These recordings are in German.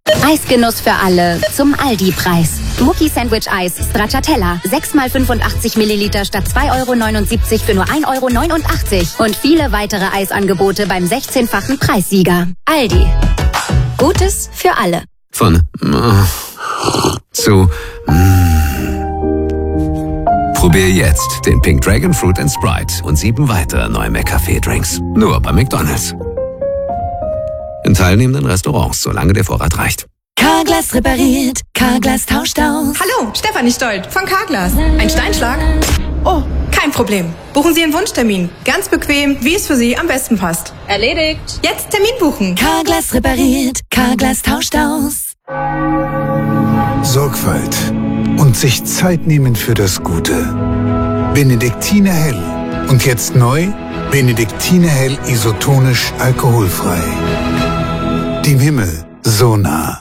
Eisgenuss für alle zum Aldi-Preis. Mucki Sandwich Eis Stracciatella. 6 x 85 Milliliter statt 2,79 € für nur 1,89 € Und viele weitere Eisangebote beim 16-fachen Preissieger. Aldi. Gutes für alle. Von zu Probier jetzt den Pink Dragon Fruit & Sprite und 7 weitere neue McCafé-Drinks. Nur bei McDonald's. In teilnehmenden Restaurants, solange der Vorrat reicht. Carglass repariert, Carglass tauscht aus. Hallo, Stefanie Stolt von Carglass. Ein Steinschlag? Oh, kein Problem. Buchen Sie Ihren Wunschtermin. Ganz bequem, wie es für Sie am besten passt. Erledigt. Jetzt Termin buchen. Carglass repariert, Carglass tauscht aus. Sorgfalt und sich Zeit nehmen für das Gute. Benediktiner Hell. Und jetzt neu, Benediktiner Hell isotonisch alkoholfrei. Dem Himmel so nah.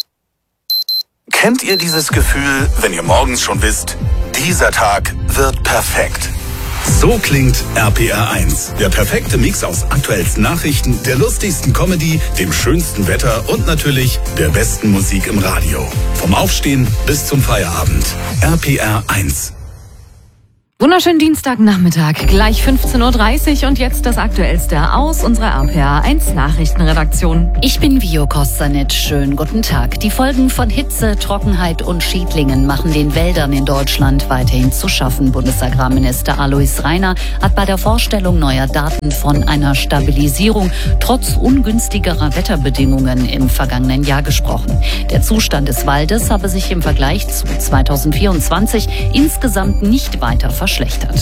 Kennt ihr dieses Gefühl, wenn ihr morgens schon wisst, dieser Tag wird perfekt? So klingt RPR 1. Der perfekte Mix aus aktuellsten Nachrichten, der lustigsten Comedy, dem schönsten Wetter und natürlich der besten Musik im Radio. Vom Aufstehen bis zum Feierabend. RPR 1. Wunderschönen Dienstagnachmittag, gleich 15:30 Uhr und jetzt das Aktuellste aus unserer RPA 1 Nachrichtenredaktion. Ich bin Vio Kostanic, schönen guten Tag. Die Folgen von Hitze, Trockenheit und Schädlingen machen den Wäldern in Deutschland weiterhin zu schaffen. Bundesagrarminister Alois Rainer hat bei der Vorstellung neuer Daten von einer Stabilisierung trotz ungünstigerer Wetterbedingungen im vergangenen Jahr gesprochen. Der Zustand des Waldes habe sich im Vergleich zu 2024 insgesamt nicht weiter verschlechtert.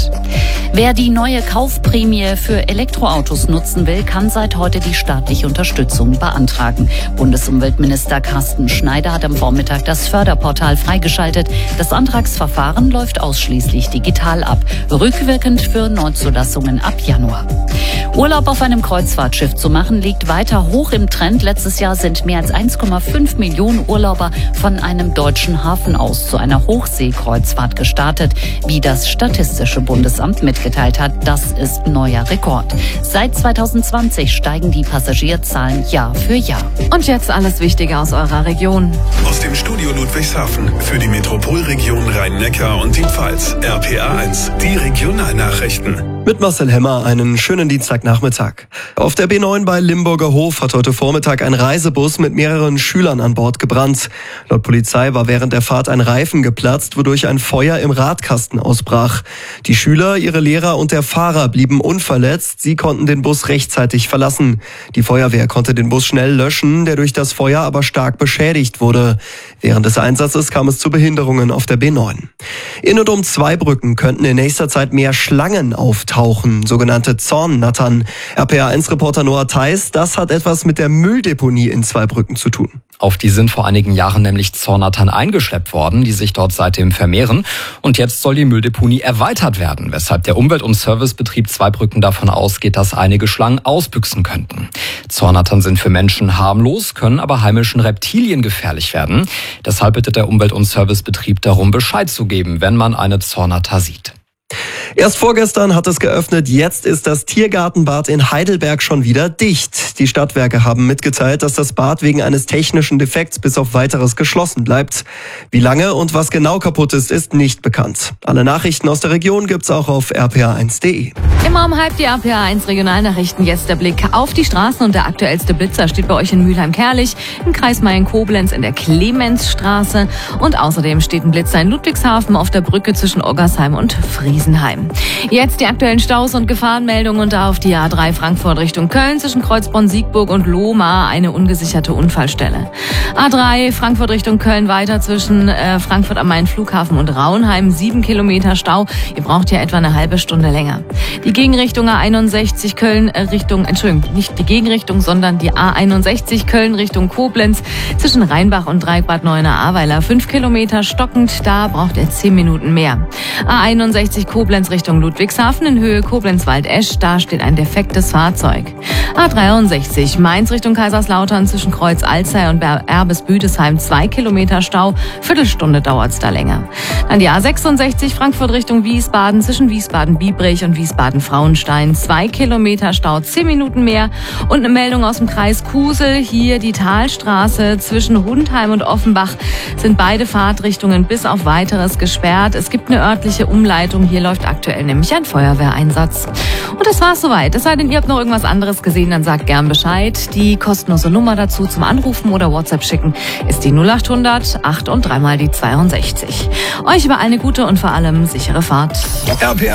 Wer die neue Kaufprämie für Elektroautos nutzen will, kann seit heute die staatliche Unterstützung beantragen. Bundesumweltminister Carsten Schneider hat am Vormittag das Förderportal freigeschaltet. Das Antragsverfahren läuft ausschließlich digital ab, rückwirkend für Neuzulassungen ab Januar. Urlaub auf einem Kreuzfahrtschiff zu machen, liegt weiter hoch im Trend. Letztes Jahr sind mehr als 1,5 Millionen Urlauber von einem deutschen Hafen aus zu einer Hochseekreuzfahrt gestartet, wie das Statistische Bundesamt mitgeteilt hat. Das ist neuer Rekord. Seit 2020 steigen die Passagierzahlen Jahr für Jahr. Und jetzt alles Wichtige aus eurer Region. Aus dem Studio Ludwigshafen für die Metropolregion Rhein-Neckar und die Pfalz. RPA 1, die Regionalnachrichten. Mit Marcel Hemmer einen schönen Dienstagnachmittag. Auf der B9 bei Limburger Hof hat heute Vormittag ein Reisebus mit mehreren Schülern an Bord gebrannt. Laut Polizei war während der Fahrt ein Reifen geplatzt, wodurch ein Feuer im Radkasten ausbrach. Die Schüler, ihre Lehrer und der Fahrer blieben unverletzt. Sie konnten den Bus rechtzeitig verlassen. Die Feuerwehr konnte den Bus schnell löschen, der durch das Feuer aber stark beschädigt wurde. Während des Einsatzes kam es zu Behinderungen auf der B9. In und um Zweibrücken könnten in nächster Zeit mehr Schlangen auftauchen, sogenannte Zornnattern. RPA1-Reporter Noah Theis, das hat etwas mit der Mülldeponie in Zweibrücken zu tun. Auf die sind vor einigen Jahren nämlich Zornnattern eingeschleppt worden, die sich dort seitdem vermehren. Und jetzt soll die Mülldeponie erweitert werden, weshalb der Umwelt- und Servicebetrieb Zweibrücken davon ausgeht, dass einige Schlangen ausbüchsen könnten. Zornnattern sind für Menschen harmlos, können aber heimischen Reptilien gefährlich werden. Deshalb bittet der Umwelt- und Servicebetrieb darum, Bescheid zu geben, wenn man eine Zornnatter sieht. Erst vorgestern hat es geöffnet, jetzt ist das Tiergartenbad in Heidelberg schon wieder dicht. Die Stadtwerke haben mitgeteilt, dass das Bad wegen eines technischen Defekts bis auf Weiteres geschlossen bleibt. Wie lange und was genau kaputt ist, ist nicht bekannt. Alle Nachrichten aus der Region gibt's auch auf rpa1.de. Immer um halb die RPA 1 Regionalnachrichten. Jetzt der Blick auf die Straßen und der aktuellste Blitzer steht bei euch in Mülheim-Kerlich, im Kreis Mayen-Koblenz in der Clemensstraße und außerdem steht ein Blitzer in Ludwigshafen auf der Brücke zwischen Oggersheim und Friesenheim. Jetzt die aktuellen Staus und Gefahrenmeldungen und auf die A3 Frankfurt Richtung Köln zwischen Kreuzbronn, Siegburg und Lohmar eine ungesicherte Unfallstelle. A3 Frankfurt Richtung Köln weiter zwischen Frankfurt am Main Flughafen und Raunheim 7 Kilometer Stau. Ihr braucht ja etwa eine halbe Stunde länger. Die Gegenrichtung A61 Köln Richtung, nicht die Gegenrichtung, sondern die A61 Köln Richtung Koblenz zwischen Rheinbach und Dreieckbad Neuenahr-Ahrweiler 5 Kilometer stockend. Da braucht ihr 10 Minuten mehr. A61 Koblenz A1 Richtung Ludwigshafen in Höhe Koblenz-Waldesch. Da steht ein defektes Fahrzeug. A63 Mainz Richtung Kaiserslautern zwischen Kreuz Alzey und Erbes-Büdesheim 2 Kilometer Stau. Viertelstunde dauert's da länger. Dann die A66 Frankfurt Richtung Wiesbaden zwischen Wiesbaden-Biebrich und Wiesbaden-Frauenstein 2 Kilometer Stau, 10 Minuten mehr. Und eine Meldung aus dem Kreis Kusel. Hier die Talstraße zwischen Hundheim und Offenbach sind beide Fahrtrichtungen bis auf Weiteres gesperrt. Es gibt eine örtliche Umleitung. Hier läuft aktuell nämlich ein Feuerwehreinsatz. Und das war's soweit. Es sei denn, ihr habt noch irgendwas anderes gesehen, dann sagt gern Bescheid. Die kostenlose Nummer dazu zum Anrufen oder WhatsApp schicken ist die 0800 8 und 3 mal die 62. Euch über eine gute und vor allem sichere Fahrt. RPA